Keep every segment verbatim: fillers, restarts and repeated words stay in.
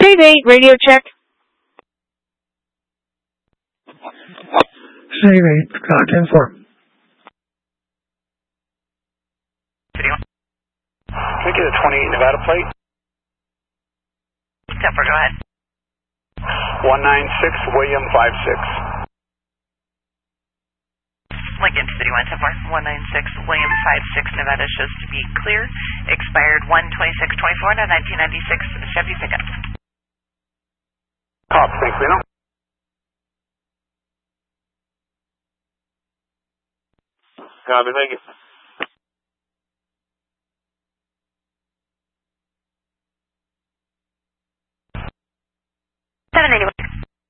State eight, radio check. State eight, uh, ten four. Can we get a twenty-eight Nevada plate? ten four, go ahead. one nine six William five six. Lincoln City one ten four, one nine six William five six, Nevada shows to be clear. Expired one twenty-six twenty-four and a nineteen ninety-six Chevy pickup. Cop, thanks, Reno. Copy, thank you. seven eighty-one.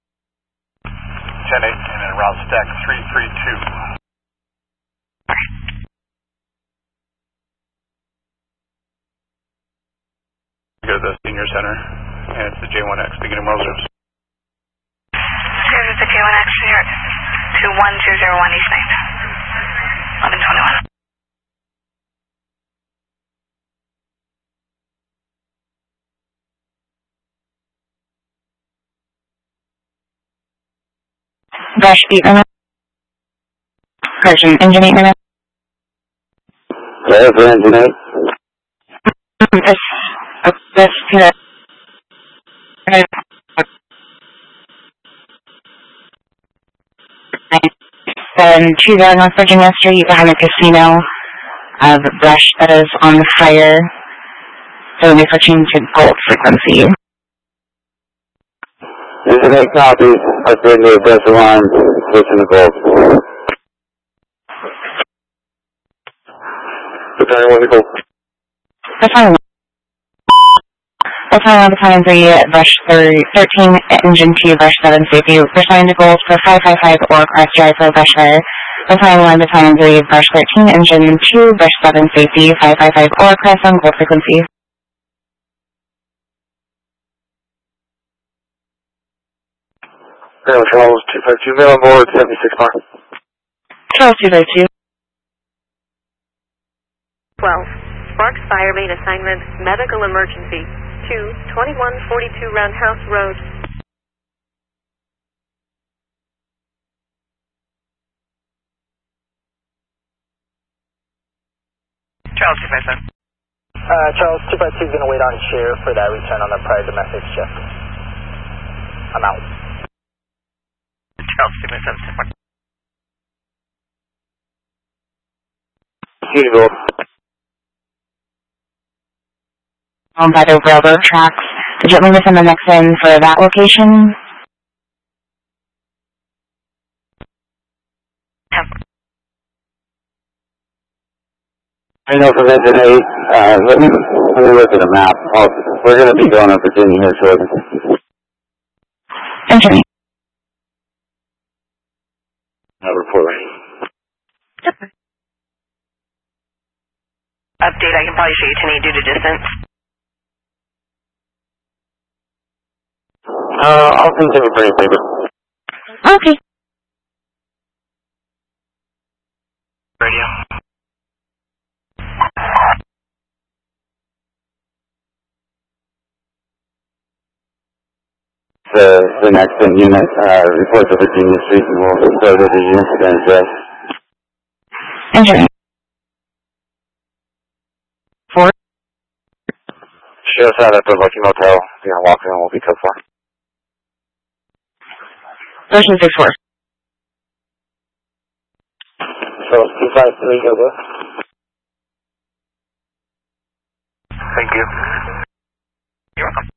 ten eight and then route stack three three two. Go to the senior center, and it's the J one X beginning Roses. Here's the J one X here to one two zero one East Ninth. eleven twenty-one. Brush eight minutes. Correction, engine eight minutes. Yeah, for engine eight. This, uh, this, here. Then two zero North Virginia Street behind the casino. Uh, the brush that is on fire. So we'll be switching to gold frequency. Engine eight copies. I said new brush alarm. Switching to gold. Battalion one to gold. Battalion Battalion Battalion three, brush thirteen, engine two, brush seven, safety. Battalion to gold for five five five or cross drive for brush fire. Battalion one, Battalion three, brush thirteen, engine two, brush seven, safety, five five five or cross on gold frequency. Charles two five two, mail on board, seventy-six mark. Charles two five two. twelve. Sparks Fire Main Assignment, Medical Emergency, to twenty-one forty-two Roundhouse Road. Charles two five seven. Uh, Charles two five two is going to wait on chair for that return on the prior domestic shift. I'm out. Charles two five seven, ten four. Beautiful. Um, by the railroad tracks. Did you want me to send the next in for that location? I know from engine eight, uh, let me, let me look at the map. Oh, we're going to be going up Virginia here shortly. Engine eight. Not reporting. Update, I can probably show you ten eight due to distance. Uh, I'll continue for you, paper. Okay. Radio. The, the next unit, uh, report to Virginia Street and we'll start with the unit then address. Engine eight. Four. Show us out at the Lucky Motel. You're going to walk in and we'll be code four. Ocean six four. So, two five three, go go. Thank you. You're welcome.